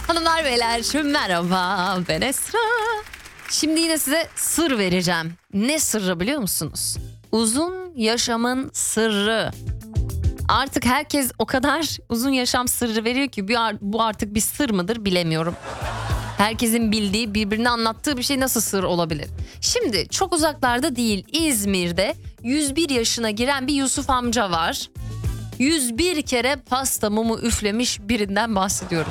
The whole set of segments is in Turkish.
Hanımlar beyler merhaba, ben Esra. Şimdi yine size sır vereceğim. Ne sırrı biliyor musunuz? Uzun yaşamın sırrı. Artık herkes o kadar uzun yaşam sırrı veriyor ki bu artık bir sır mıdır bilemiyorum. Herkesin bildiği, birbirine anlattığı bir şey nasıl sır olabilir? Şimdi çok uzaklarda değil, İzmir'de 101 yaşına giren bir Yusuf amca var. 101 kere pasta mumu üflemiş birinden bahsediyoruz.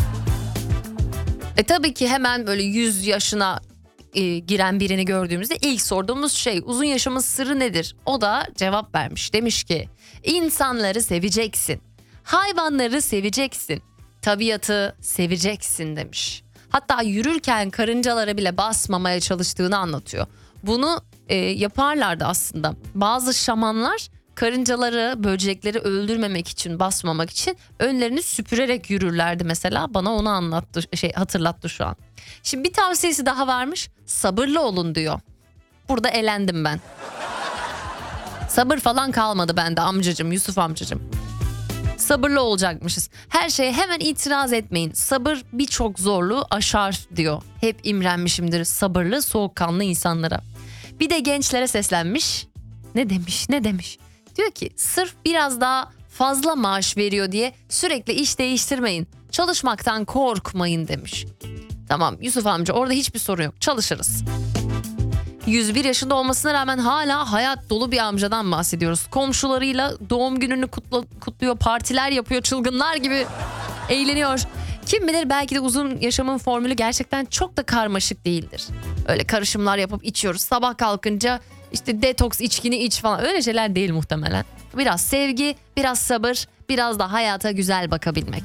Tabii ki hemen böyle 100 yaşına giren birini gördüğümüzde ilk sorduğumuz şey uzun yaşamın sırrı nedir? O da cevap vermiş. Demiş ki insanları seveceksin, hayvanları seveceksin, tabiatı seveceksin demiş. Hatta yürürken karıncalara bile basmamaya çalıştığını anlatıyor. Bunu yaparlardı aslında. Bazı şamanlar karıncaları, böcekleri öldürmemek için, basmamak için önlerini süpürerek yürürlerdi mesela. Bana onu hatırlattı şu an. Şimdi bir tavsiyesi daha varmış. Sabırlı olun diyor. Burada elendim ben. Sabır falan kalmadı bende amcacığım, Yusuf amcacığım. Sabırlı olacakmışız. Her şeye hemen itiraz etmeyin. Sabır birçok zorluğu aşar diyor. Hep imrenmişimdir sabırlı, soğukkanlı insanlara. Bir de gençlere seslenmiş. Ne demiş? Diyor ki sırf biraz daha fazla maaş veriyor diye sürekli iş değiştirmeyin. Çalışmaktan korkmayın demiş. Tamam Yusuf amca, orada hiçbir sorun yok, çalışırız. 101 yaşında olmasına rağmen hala hayat dolu bir amcadan bahsediyoruz. Komşularıyla doğum gününü kutluyor, partiler yapıyor, çılgınlar gibi eğleniyor. Kim bilir, belki de uzun yaşamın formülü gerçekten çok da karmaşık değildir. Öyle karışımlar yapıp içiyoruz. Sabah kalkınca işte detoks içkini iç falan, öyle şeyler değil muhtemelen. Biraz sevgi, biraz sabır, biraz da hayata güzel bakabilmek.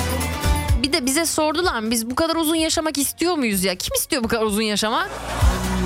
Bir de bize sordular mı, biz bu kadar uzun yaşamak istiyor muyuz ya? Kim istiyor bu kadar uzun yaşamak?